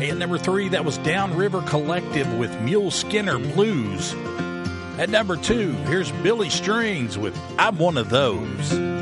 Hey, at number 3, that was Downriver Collective with Mule Skinner Blues. At number 2, here's Billy Strings with I'm One of Those.